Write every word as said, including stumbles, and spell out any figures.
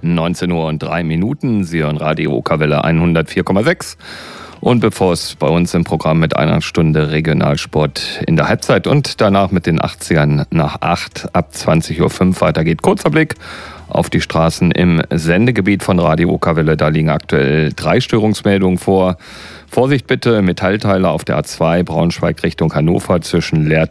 neunzehn Uhr und drei Minuten. Sie hören Radio Okerwelle hundertvier Komma sechs. Und bevor es bei uns im Programm mit einer Stunde Regionalsport in der Halbzeit und danach mit den achtzigern nach acht ab zwanzig Uhr fünf weitergeht, kurzer Blick auf die Straßen im Sendegebiet von Radio Okerwelle. Da liegen aktuell drei Störungsmeldungen vor. Vorsicht bitte, Metallteile auf der A zwei Braunschweig Richtung Hannover zwischen Leer